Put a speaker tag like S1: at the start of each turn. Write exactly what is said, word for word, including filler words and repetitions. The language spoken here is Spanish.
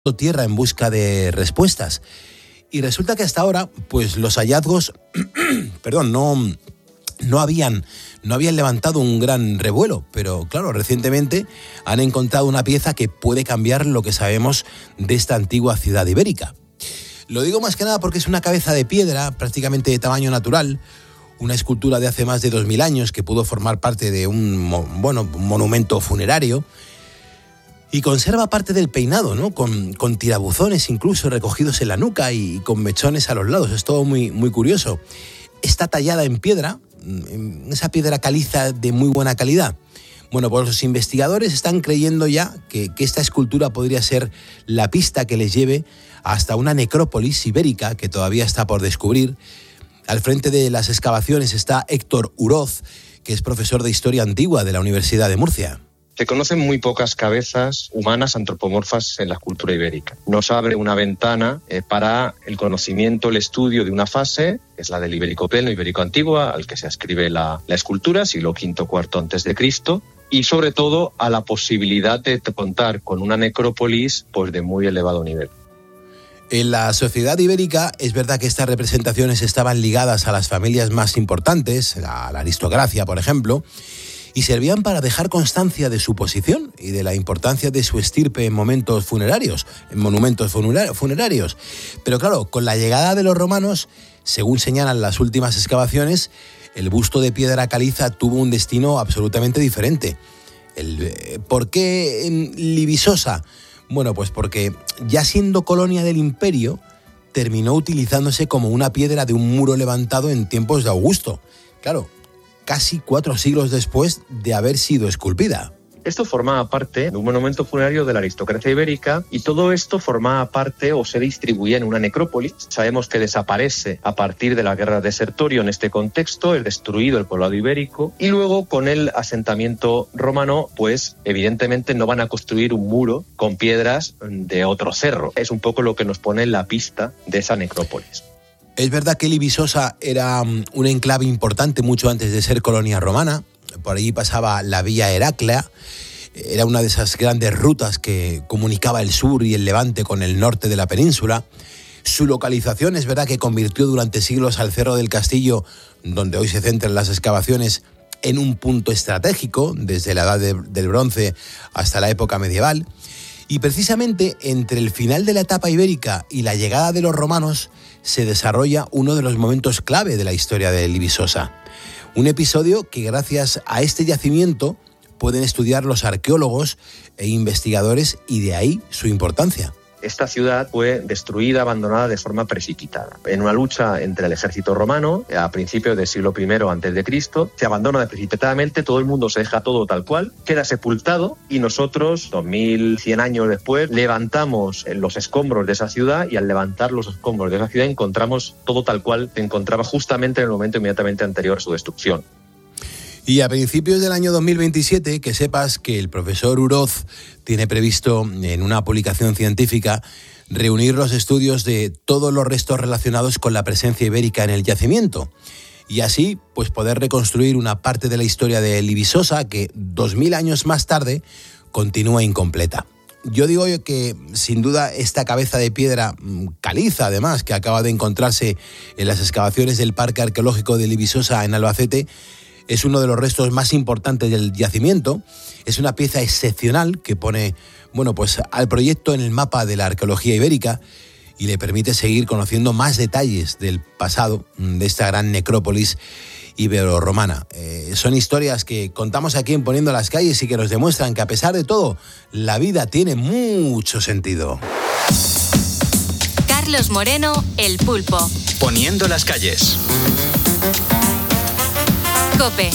S1: tierra en busca de respuestas. Y resulta que hasta ahora, pues los hallazgos, perdón, no, no habían, no habían levantado un gran revuelo, pero claro, recientemente han encontrado una pieza que puede cambiar lo que sabemos de esta antigua ciudad ibérica. Lo digo más que nada porque es una cabeza de piedra, prácticamente de tamaño natural, una escultura de hace más de dos mil años que pudo formar parte de un, bueno, un monumento funerario. Y conserva parte del peinado, ¿no? Con, con tirabuzones incluso recogidos en la nuca y con mechones a los lados. Es todo muy, muy curioso. Está tallada en piedra, en esa piedra caliza de muy buena calidad. Bueno, pues los investigadores están creyendo ya que, que esta escultura podría ser la pista que les lleve hasta una necrópolis ibérica que todavía está por descubrir. Al frente de las excavaciones está Héctor Uroz, que es profesor de Historia Antigua de la Universidad de Murcia.
S2: Se conocen muy pocas cabezas humanas antropomorfas en la cultura ibérica. Nos abre una ventana eh, para el conocimiento, el estudio de una fase, que es la del Ibérico Pleno, Ibérico Antigua, al que se ascribe la, la escultura, siglo quinto, cuarto antes de Cristo, y sobre todo a la posibilidad de contar con una necrópolis pues, de muy elevado nivel.
S1: En la sociedad ibérica es verdad que estas representaciones estaban ligadas a las familias más importantes, a la aristocracia, por ejemplo, y servían para dejar constancia de su posición y de la importancia de su estirpe en momentos funerarios, en monumentos funerarios. Pero claro, con la llegada de los romanos, según señalan las últimas excavaciones, el busto de piedra caliza tuvo un destino absolutamente diferente. El, ¿Por qué en Libisosa? Bueno, pues porque ya siendo colonia del imperio, terminó utilizándose como una piedra de un muro levantado en tiempos de Augusto. Claro, casi cuatro siglos después de haber sido esculpida.
S2: Esto formaba parte de un monumento funerario de la aristocracia ibérica y todo esto formaba parte o se distribuía en una necrópolis. Sabemos que desaparece a partir de la guerra de Sertorio en este contexto, es destruido el poblado ibérico y luego con el asentamiento romano, pues evidentemente no van a construir un muro con piedras de otro cerro. Es un poco lo que nos pone en la pista de esa necrópolis.
S1: Es verdad que Libisosa era un enclave importante mucho antes de ser colonia romana. Por allí pasaba la vía Heraclea. Era una de esas grandes rutas que comunicaba el sur y el levante con el norte de la península. Su localización es verdad que convirtió durante siglos al Cerro del Castillo, donde hoy se centran las excavaciones, en un punto estratégico, desde la edad de, del bronce hasta la época medieval. Y precisamente entre el final de la etapa ibérica y la llegada de los romanos se desarrolla uno de los momentos clave de la historia de Libisosa. Un episodio que gracias a este yacimiento pueden estudiar los arqueólogos e investigadores y de ahí su importancia.
S2: Esta ciudad fue destruida, abandonada de forma precipitada. En una lucha entre el ejército romano, a principios del siglo primero antes de Cristo, se abandona precipitadamente, todo el mundo se deja todo tal cual, queda sepultado y nosotros, dos mil cien años después, levantamos los escombros de esa ciudad y al levantar los escombros de esa ciudad encontramos todo tal cual se encontraba justamente en el momento inmediatamente anterior a su destrucción.
S1: Y a principios del año dos mil veintisiete, que sepas que el profesor Uroz tiene previsto en una publicación científica reunir los estudios de todos los restos relacionados con la presencia ibérica en el yacimiento y así pues poder reconstruir una parte de la historia de Libisosa que dos mil años más tarde continúa incompleta. Yo digo que sin duda esta cabeza de piedra caliza además que acaba de encontrarse en las excavaciones del Parque Arqueológico de Libisosa en Albacete es uno de los restos más importantes del yacimiento. Es una pieza excepcional que pone, bueno, pues al proyecto en el mapa de la arqueología ibérica y le permite seguir conociendo más detalles del pasado de esta gran necrópolis ibero-romana. Eh, son historias que contamos aquí en Poniendo las Calles y que nos demuestran que a pesar de todo, la vida tiene mucho sentido.
S3: Carlos Moreno, El Pulpo.
S4: Poniendo las Calles.
S3: COPE,